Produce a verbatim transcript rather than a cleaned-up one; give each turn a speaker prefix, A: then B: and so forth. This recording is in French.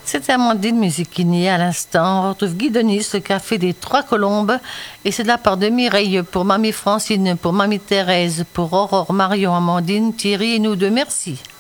A: C'était Amandine Musichini à l'instant. On retrouve Guy Denis, le café des Trois Colombes. Et c'est de la part de Mireille pour Mamie Francine, pour Mamie Thérèse, pour Aurore, Marion, Amandine, Thierry et nous deux. Merci.